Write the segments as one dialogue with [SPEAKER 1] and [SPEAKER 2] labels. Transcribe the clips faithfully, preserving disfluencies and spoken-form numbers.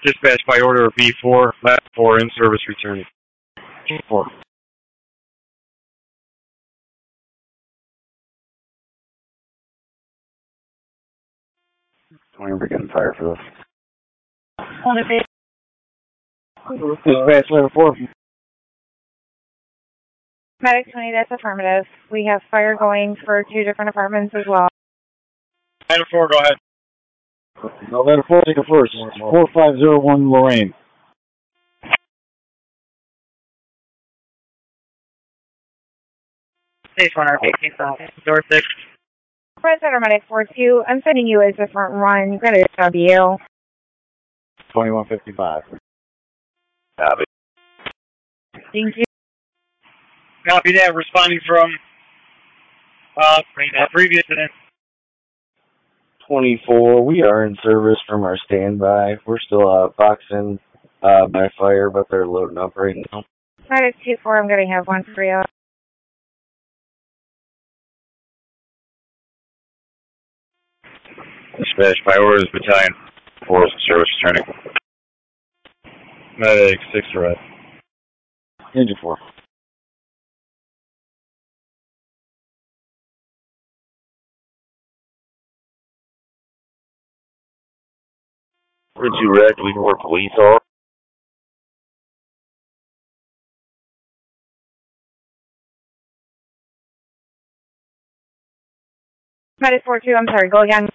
[SPEAKER 1] Dispatch by order of B four, lap four in service returning.
[SPEAKER 2] four. We're getting fired for this. Dispatch level four.
[SPEAKER 3] Medic twenty, that's affirmative. We have fire going for two different apartments as well.
[SPEAKER 1] Item four, go ahead.
[SPEAKER 2] No, letter four, take it first. four five zero one Lorraine.
[SPEAKER 4] Stage one R P, door six.
[SPEAKER 3] Red Center Medic four two, I'm sending you as a front run. Credit W.
[SPEAKER 2] twenty-one fifty-five.
[SPEAKER 1] Copy.
[SPEAKER 3] Thank you.
[SPEAKER 1] Copy that, responding from uh, a previous incident.
[SPEAKER 2] twenty-four, we are in service from our standby. We're still uh, boxing uh, by fire, but they're loading up right now.
[SPEAKER 3] Medic two four, I'm going to have one for you.
[SPEAKER 1] Dispatch by orders, battalion four, service returning. Medic six, red.
[SPEAKER 2] Engine four.
[SPEAKER 5] Would you red? We work police off.
[SPEAKER 3] Medic four two, I'm sorry, go again.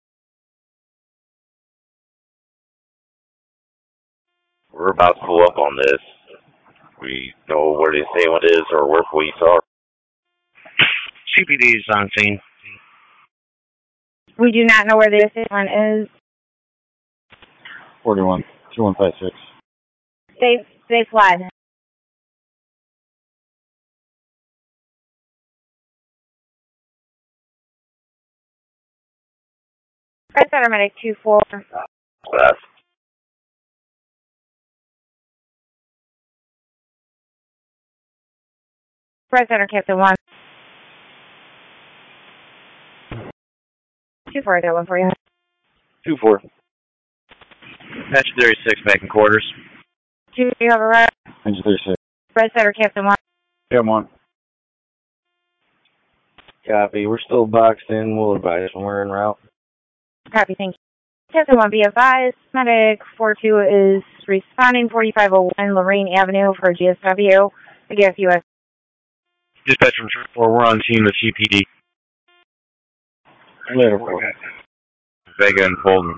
[SPEAKER 5] We're about to pull up on this. We know where the assailant is or where police are.
[SPEAKER 1] C P D is on scene.
[SPEAKER 3] We do not know where the assailant is.
[SPEAKER 2] forty-one, two one five six.
[SPEAKER 3] They, they fled. Red Center Medic two four.
[SPEAKER 5] Fast.
[SPEAKER 3] Red Center Captain one. two four, I got one for you.
[SPEAKER 2] two four.
[SPEAKER 1] Patch thirty-six, back in quarters.
[SPEAKER 3] two, you have a red.
[SPEAKER 2] Engine thirty-six.
[SPEAKER 3] Red Center Captain one.
[SPEAKER 2] Yeah, one. Copy. We're still boxed in. We'll advise when we're en route.
[SPEAKER 3] Copy, thank you. Captain one, be advised. Medic four two is responding forty-five oh one Lorraine Avenue for G S W. I guess U S.
[SPEAKER 1] Dispatch from four, we're on scene with C P D.
[SPEAKER 2] Later, four.
[SPEAKER 1] Vega and Fulton.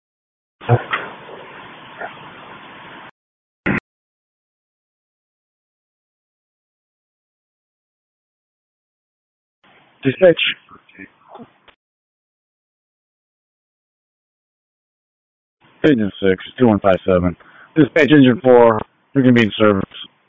[SPEAKER 2] Dispatch. Engine six, two one five seven. Dispatch engine four, we can be in service.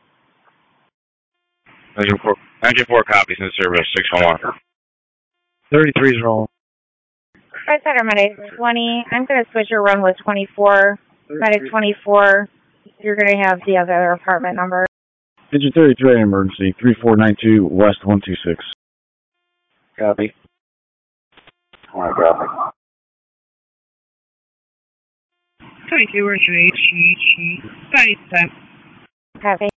[SPEAKER 1] Engine four, engine four copies in service, six one one.
[SPEAKER 2] thirty-three is rolling.
[SPEAKER 3] Red Center Medic twenty, I'm going to switch your run with twenty-four. Medic twenty-four, you're going to have the other apartment number.
[SPEAKER 2] Engine thirty-three, emergency, three four nine two West one two six. Copy. Alright, copy.
[SPEAKER 4] twenty-two, we're to H H.
[SPEAKER 3] Copy.